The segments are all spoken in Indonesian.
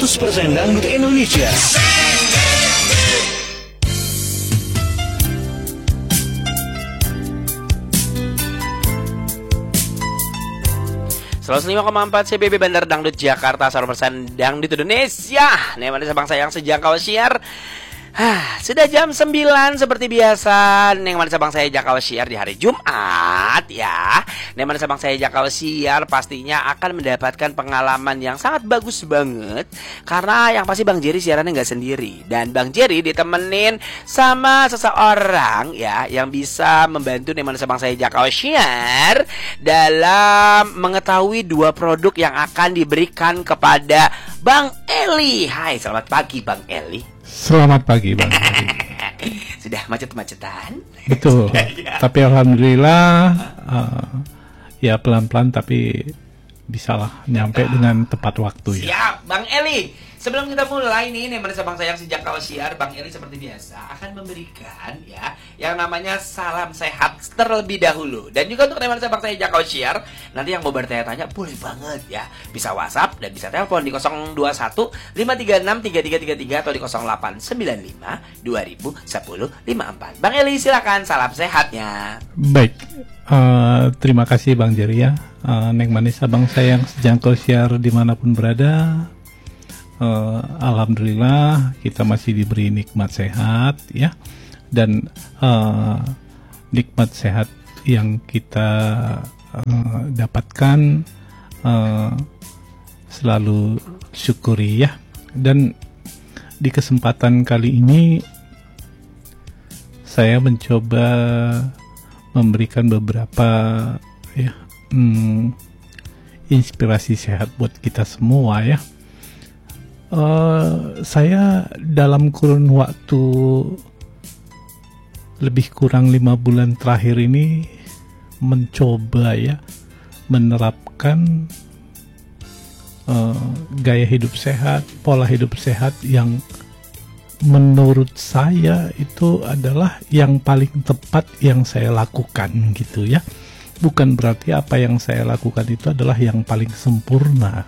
100% dangdut Indonesia. Selalu 5,4 CBB Bandar Dangdut Jakarta, 100% Dangdut Indonesia. Nih manis abang sayang sejangkau siar. Sudah jam 9 seperti biasa. Neng manis abang saya Jakau Siar di hari Jumat ya. Neng manis abang saya Jakau Siar pastinya akan mendapatkan pengalaman yang sangat bagus banget. Karena yang pasti Bang Jerry siarannya nggak sendiri. Dan Bang Jerry ditemenin sama seseorang ya, yang bisa membantu Neng manis abang saya Jakau Siar dalam mengetahui 2 produk yang akan diberikan kepada Bang Eli. Hai, selamat pagi Bang Eli. Selamat pagi Bang. Sudah macet-macetan? Betul. Tapi alhamdulillah ya pelan-pelan tapi bisalah nyampe dengan tepat waktu ya. Siap, Bang Eli. Sebelum kita mulai nih manis abang sayang sejak kau siar, Bang Eli seperti biasa akan memberikan ya yang namanya salam sehat terlebih dahulu. Dan juga untuk manis abang saya Jakau Siar, nanti yang mau bertanya-tanya boleh banget ya. Bisa WhatsApp dan bisa telepon di 021 536 3333 atau di 0895 2010 54. Bang Eli silakan salam sehatnya. Baik. Terima kasih Bang Jerry ya. Neng manis abang sayang sejangkau siar dimanapun berada. Alhamdulillah kita masih diberi nikmat sehat ya, dan nikmat sehat yang kita dapatkan selalu syukuri ya. Dan di kesempatan kali ini saya mencoba memberikan beberapa ya inspirasi sehat buat kita semua ya. Saya dalam kurun waktu lebih kurang 5 bulan terakhir ini mencoba ya menerapkan gaya hidup sehat, pola hidup sehat yang menurut saya itu adalah yang paling tepat yang saya lakukan gitu ya. Bukan berarti apa yang saya lakukan itu adalah yang paling sempurna.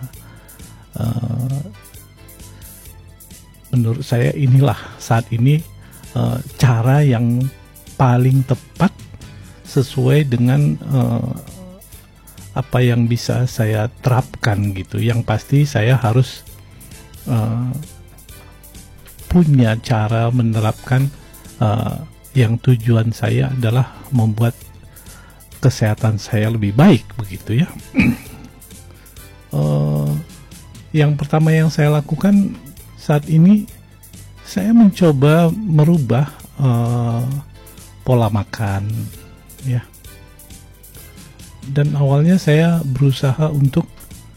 Menurut saya inilah saat ini cara yang paling tepat sesuai dengan apa yang bisa saya terapkan gitu. Yang pasti saya harus punya cara menerapkan yang tujuan saya adalah membuat kesehatan saya lebih baik begitu ya. Yang pertama yang saya lakukan saat ini, saya mencoba merubah pola makan ya. Dan awalnya saya berusaha untuk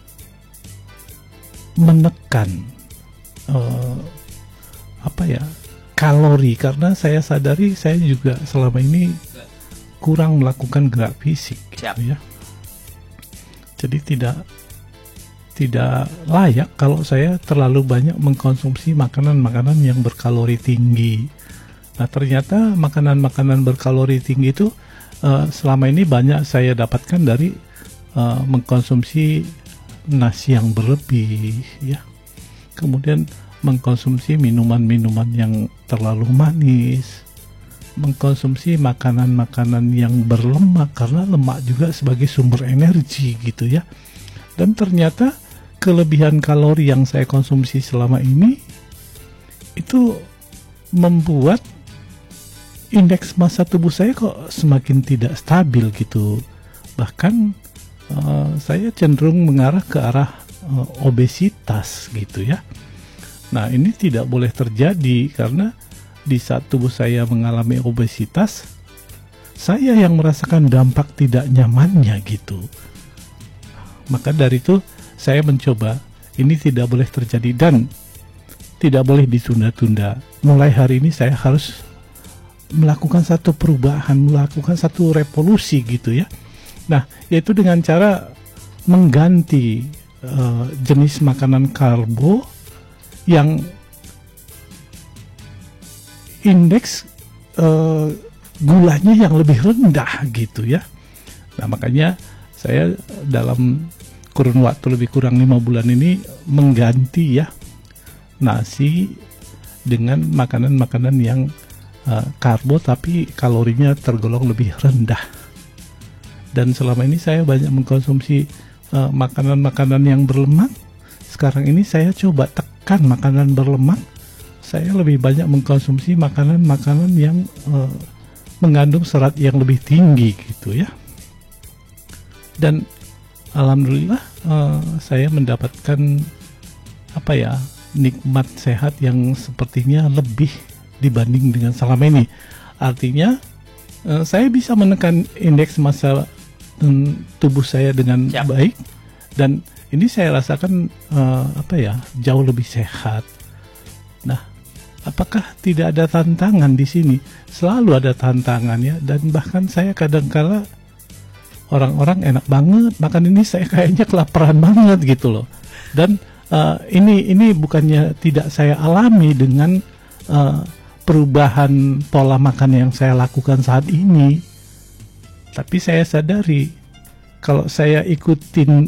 menekan kalori, karena saya sadari saya juga selama ini kurang melakukan gerak fisik gitu ya. Jadi tidak layak kalau saya terlalu banyak mengkonsumsi makanan-makanan yang berkalori tinggi. Nah, ternyata makanan-makanan berkalori tinggi itu selama ini banyak saya dapatkan dari mengkonsumsi nasi yang berlebih ya. Kemudian mengkonsumsi minuman-minuman yang terlalu manis, mengkonsumsi makanan-makanan yang berlemak, karena lemak juga sebagai sumber energi gitu ya. Dan ternyata kelebihan kalori yang saya konsumsi selama ini itu membuat indeks massa tubuh saya kok semakin tidak stabil gitu. Bahkan saya cenderung mengarah ke arah obesitas gitu ya. Nah, ini tidak boleh terjadi, karena di saat tubuh saya mengalami obesitas, saya yang merasakan dampak tidak nyamannya gitu. Maka dari itu saya mencoba ini tidak boleh terjadi dan tidak boleh ditunda-tunda. Mulai hari ini saya harus melakukan satu perubahan, melakukan satu revolusi gitu ya. Nah, yaitu dengan cara mengganti jenis makanan karbo yang indeks gulanya yang lebih rendah gitu ya. Nah, makanya saya dalam kurun waktu lebih kurang 5 bulan ini mengganti ya nasi dengan makanan-makanan yang karbo tapi kalorinya tergolong lebih rendah. Dan selama ini saya banyak mengkonsumsi makanan-makanan yang berlemak. Sekarang ini saya coba tekan makanan berlemak. Saya lebih banyak mengkonsumsi makanan-makanan yang mengandung serat yang lebih tinggi gitu ya. Dan alhamdulillah saya mendapatkan nikmat sehat yang sepertinya lebih dibanding dengan selama ini. Artinya saya bisa menekan indeks massa tubuh saya dengan baik, dan ini saya rasakan jauh lebih sehat. Nah, apakah tidak ada tantangan di sini? Selalu ada tantangan ya, dan bahkan saya kadang-kala orang-orang enak banget makan ini, saya kayaknya kelaparan banget gitu loh. Dan ini bukannya tidak saya alami dengan perubahan pola makan yang saya lakukan saat ini, tapi saya sadari kalau saya ikutin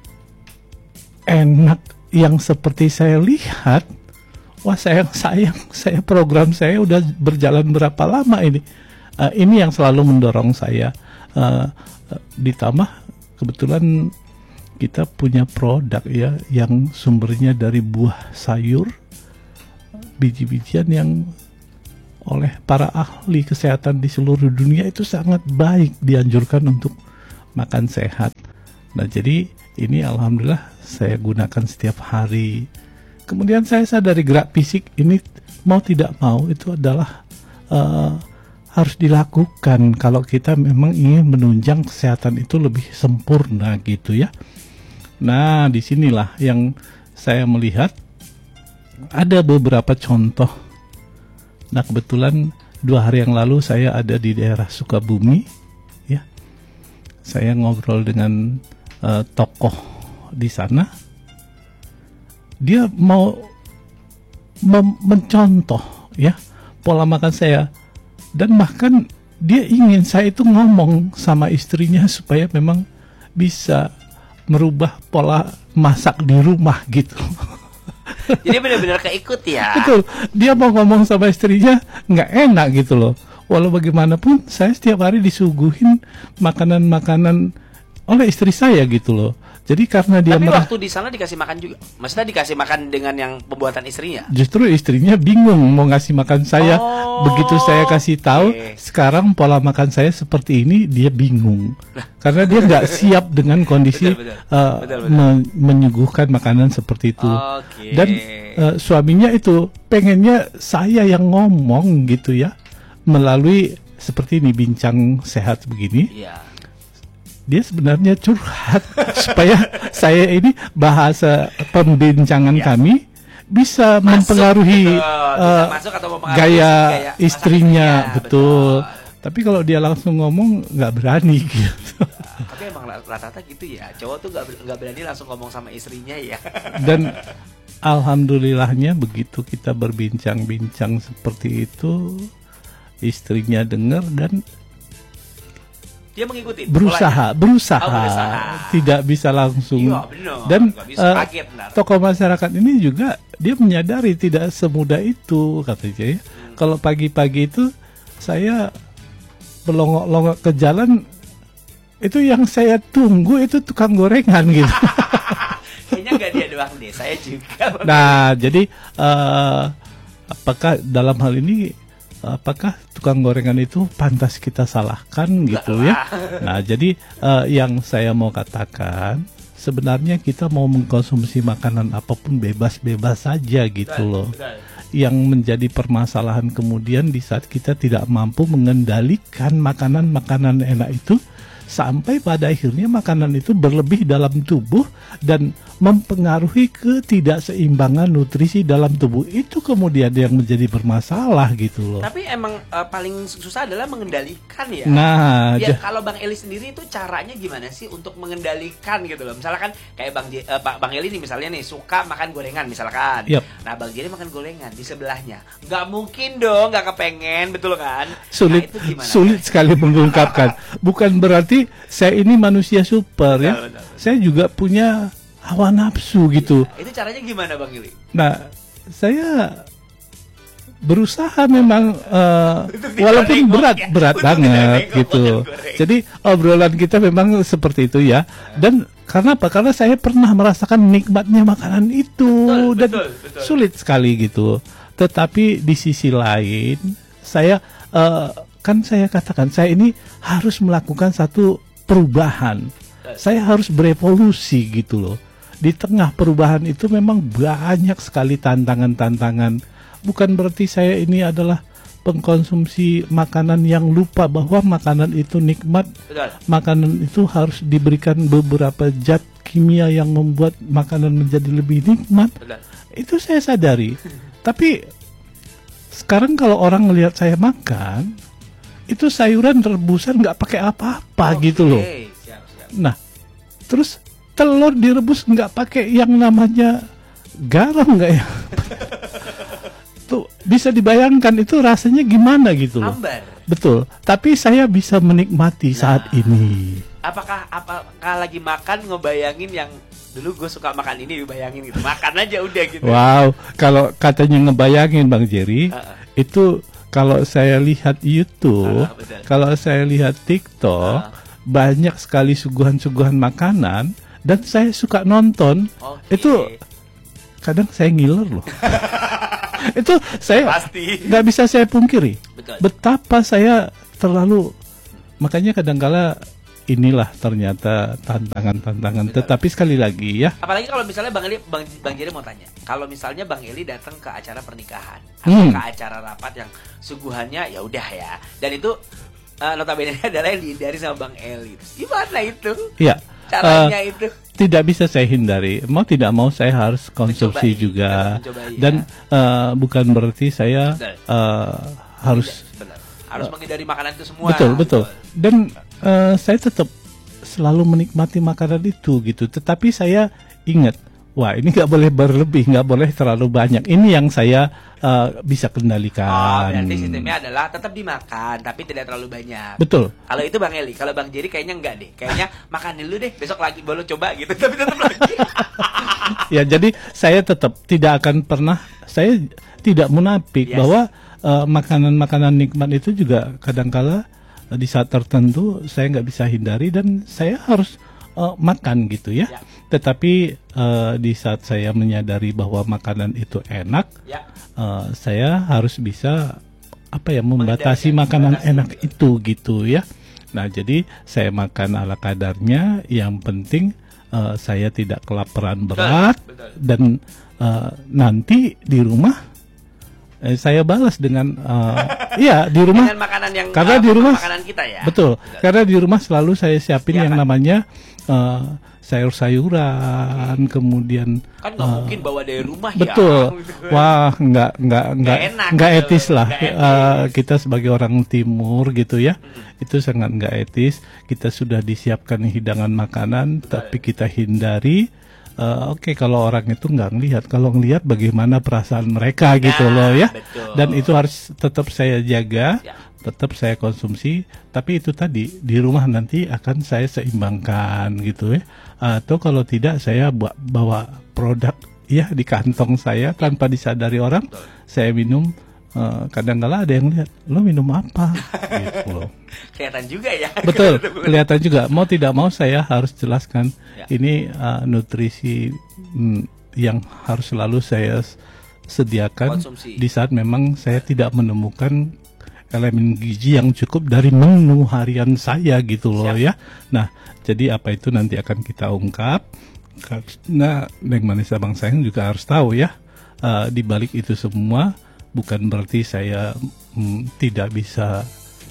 enak yang seperti saya lihat, wah sayang, saya program saya udah berjalan berapa lama ini. Ini yang selalu mendorong saya. Ditambah kebetulan kita punya produk ya yang sumbernya dari buah sayur, biji-bijian yang oleh para ahli kesehatan di seluruh dunia itu sangat baik, dianjurkan untuk makan sehat. Nah, jadi ini alhamdulillah saya gunakan setiap hari. Kemudian saya sadari gerak fisik ini mau tidak mau itu adalah harus dilakukan kalau kita memang ingin menunjang kesehatan itu lebih sempurna gitu ya. Nah, disinilah yang saya melihat ada beberapa contoh. Nah, kebetulan 2 hari yang lalu saya ada di daerah Sukabumi ya. Saya ngobrol dengan tokoh di sana. Dia mau mencontoh ya pola makan saya, dan bahkan dia ingin saya itu ngomong sama istrinya supaya memang bisa merubah pola masak di rumah gitu. Jadi benar-benar keikut ya. Betul, dia mau ngomong sama istrinya nggak enak gitu loh. Walau bagaimanapun saya setiap hari disuguhin makanan-makanan oleh istri saya gitu loh. Jadi karena dia Tapi waktu di sana dikasih makan juga. Maksudnya dikasih makan dengan yang pembuatan istrinya? Justru istrinya bingung mau ngasih makan saya. Begitu saya kasih tahu, sekarang pola makan saya seperti ini, dia bingung. Karena dia nggak siap dengan kondisi menyuguhkan makanan seperti itu. Dan suaminya itu pengennya saya yang ngomong gitu ya, melalui seperti ini bincang sehat begini. Dia sebenarnya curhat supaya saya ini bahasa pembincangan kami bisa mempengaruhi gaya istrinya, betul. Tapi kalau dia langsung ngomong nggak berani gitu. Tapi emang rata-rata gitu ya, cowok tuh nggak berani langsung ngomong sama istrinya ya. Dan alhamdulillahnya begitu kita berbincang-bincang seperti itu, istrinya dengar dan dia mengikuti berusaha tidak bisa langsung. Iya, bener. Dan kaget, tokoh masyarakat ini juga dia menyadari tidak semudah itu katanya ya. Kalau pagi-pagi itu saya belongok-longok ke jalan, itu yang saya tunggu itu tukang gorengan gitu. Kayaknya nggak dia doang deh, saya juga. Nah, jadi apakah dalam hal ini apakah tukang gorengan itu pantas kita salahkan gitu ya? Nah, jadi yang saya mau katakan, sebenarnya kita mau mengkonsumsi makanan apapun bebas-bebas saja gitu loh. Yang menjadi permasalahan kemudian di saat kita tidak mampu mengendalikan makanan-makanan enak itu, sampai pada akhirnya makanan itu berlebih dalam tubuh dan mempengaruhi ketidakseimbangan nutrisi dalam tubuh. Itu kemudian yang menjadi bermasalah gitu loh. Tapi emang paling susah adalah mengendalikan ya. Nah, kalau Bang Eli sendiri itu caranya gimana sih untuk mengendalikan gitu loh. Misalkan kayak Bang Eli nih misalnya nih suka makan gorengan misalkan. Nah, Bang Jerry makan gorengan di sebelahnya. Nggak mungkin dong nggak kepengen, betul kan? Sulit, nah, itu gimana, sulit sekali mengungkapkan. Bukan berarti saya ini manusia super ya. Saya juga punya hawa nafsu gitu. Itu caranya gimana Bang Ili? Nah, saya berusaha memang walaupun berat banget gitu. Jadi obrolan kita memang seperti itu ya. Dan karena apa? Karena saya pernah merasakan nikmatnya makanan itu dan sulit sekali gitu. Tetapi di sisi lain saya kan saya katakan saya ini harus melakukan satu perubahan. Saya harus berevolusi gitu loh. Di tengah perubahan itu memang banyak sekali tantangan-tantangan. Bukan berarti saya ini adalah pengkonsumsi makanan yang lupa bahwa makanan itu nikmat. Betul. Makanan itu harus diberikan beberapa zat kimia yang membuat makanan menjadi lebih nikmat. Betul. Itu saya sadari. Tapi sekarang kalau orang ngelihat saya makan, itu sayuran rebusan nggak pakai apa-apa gitu loh. Siap. Nah, terus telur direbus nggak pakai yang namanya garam nggak ya? Tuh bisa dibayangkan itu rasanya gimana gitu loh. Hambar. Betul. Tapi saya bisa menikmati saat ini. Apakah lagi makan ngebayangin yang dulu gue suka makan ini, dibayangin gitu. Makan aja udah gitu. Wow, kalau katanya ngebayangin Bang Jerry, itu kalau saya lihat YouTube, betul. kalau saya lihat TikTok, banyak sekali suguhan-suguhan makanan dan saya suka nonton. Oke. Itu kadang saya ngiler loh. Itu saya Pasti. nggak bisa saya pungkiri. Betul. Betapa saya terlalu, makanya kadangkala inilah ternyata tantangan-tantangan. Tetapi sekali lagi ya. Apalagi kalau misalnya Bang Jerry mau tanya, kalau misalnya Bang Eli datang ke acara pernikahan atau ke acara rapat yang suguhannya ya udah ya, dan itu notabene adalah yang dihindari sama Bang Eli. Gimana itu? Iya. Caranya itu. Tidak bisa saya hindari. Mau tidak mau saya harus konsumsi juga. Dan bukan berarti saya harus Benar. Harus menghindari makanan itu semua. Betul. Dan saya tetap selalu menikmati makanan itu gitu. Tetapi saya ingat, wah ini nggak boleh berlebih, nggak boleh terlalu banyak. Ini yang saya bisa kendalikan. Berarti sistemnya adalah tetap dimakan, tapi tidak terlalu banyak. Betul. Kalau itu Bang Eli, kalau Bang Jerry kayaknya enggak deh. Kayaknya makan dulu deh, besok lagi boleh coba gitu. Tapi tetap lagi. Ya jadi saya tetap tidak akan pernah, saya tidak munafik bahwa makanan-makanan nikmat itu juga kadangkala di saat tertentu saya nggak bisa hindari dan saya harus makan gitu ya. Tetapi di saat saya menyadari bahwa makanan itu enak, saya harus bisa membatasi makanan enak itu gitu ya. Nah jadi saya makan ala kadarnya. Yang penting saya tidak kelaparan berat. Dan nanti di rumah saya balas dengan di rumah dengan makanan yang karena di rumah makanan kita ya. Betul. Karena di rumah selalu saya siapin yang namanya sayur-sayuran, kemudian kan nggak mungkin bawa dari rumah betul. ya. Wah, nggak etis lah. Kita sebagai orang timur gitu ya, itu sangat nggak etis. Kita sudah disiapkan hidangan makanan, tapi kita hindari. Oke, kalau orang itu nggak ngelihat, kalau ngelihat bagaimana perasaan mereka gitu loh ya. Betul. Dan itu harus tetap saya jaga. Tetap saya konsumsi, tapi itu tadi di rumah nanti akan saya seimbangkan gitu ya. Atau kalau tidak saya bawa produk ya di kantong saya tanpa disadari orang. Saya minum, kadang-kala ada yang lihat, lo minum apa? Gitu loh. Kelihatan juga ya. Betul, kelihatan juga. Mau tidak mau saya harus jelaskan ini nutrisi yang harus selalu saya sediakan konsumsi. Di saat memang saya tidak menemukan elemen gizi yang cukup dari menu harian saya gitu loh ya. Nah, jadi apa itu nanti akan kita ungkap. Karena Neng Manis Abang Sayang juga harus tahu ya, di balik itu semua bukan berarti saya tidak bisa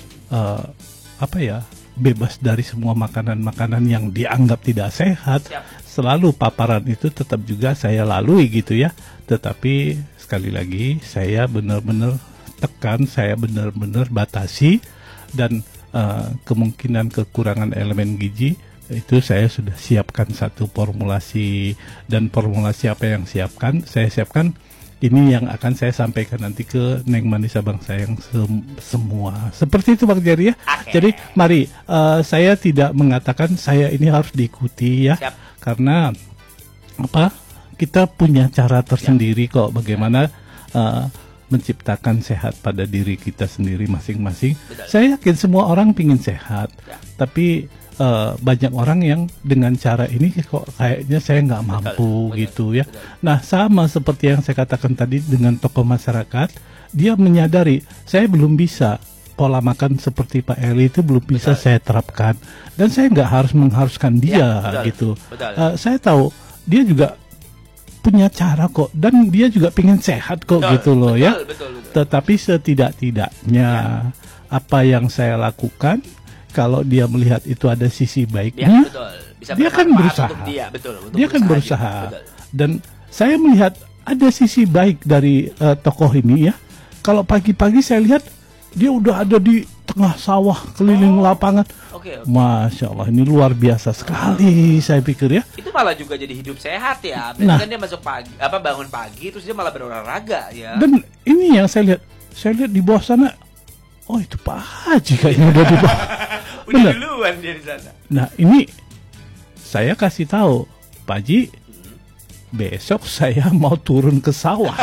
bebas dari semua makanan-makanan yang dianggap tidak sehat. Selalu paparan itu tetap juga saya lalui gitu ya. Tetapi sekali lagi saya benar-benar tekan, saya benar-benar batasi, dan kemungkinan kekurangan elemen gizi itu saya sudah siapkan satu formulasi, dan formulasi apa yang saya siapkan ini yang akan saya sampaikan nanti ke Neng Manis Abang Sayang semua. Seperti itu Bang Jerry ya. Jadi mari saya tidak mengatakan saya ini harus diikuti ya. Karena kita punya cara tersendiri kok bagaimana menciptakan sehat pada diri kita sendiri masing-masing. Betul. Saya yakin semua orang pingin sehat, Ya. tapi banyak orang yang dengan cara ini kok kayaknya saya nggak mampu betul, gitu ya. betul. Nah, sama seperti yang saya katakan tadi dengan tokoh masyarakat, dia menyadari saya belum bisa pola makan seperti Pak Eli itu belum bisa saya terapkan, dan saya nggak harus mengharuskan dia betul, gitu. betul. Saya tahu dia juga punya cara kok, dan dia juga pengen sehat kok Betul, gitu loh betul, ya. betul. Tetapi setidak-tidaknya apa yang saya lakukan, kalau dia melihat itu ada sisi Ya, baiknya, betul. Bisa dia kan bermanfaat berusaha. untuk dia, betul. Untuk dia kan berusaha. juga, betul. Dan saya melihat ada sisi baik dari tokoh ini ya. Kalau pagi-pagi saya lihat dia udah ada di tengah sawah keliling lapangan. Oke. Masya Allah, ini luar biasa sekali saya pikir ya. Itu malah juga jadi hidup sehat ya. Nah. Biasanya kan dia masuk pagi, bangun pagi, terus dia malah berolahraga ya. Dan ini yang saya lihat di bawah sana. Oh, itu Pak Haji kayaknya udah di bawah. Udah Bener. duluan dia di sana. Nah, ini saya kasih tahu Pak Haji, besok saya mau turun ke sawah.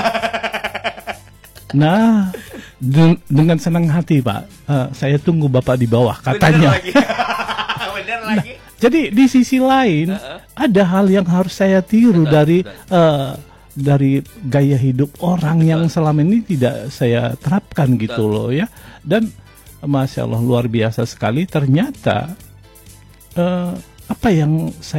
Nah, dengan senang hati Pak, saya tunggu Bapak di bawah katanya. Bener lagi. Bener lagi. Jadi di sisi lain ada hal yang harus saya tiru Betul, dari gaya hidup orang yang selama ini tidak saya terapkan gitu loh ya. Dan Masya Allah luar biasa sekali ternyata apa yang saya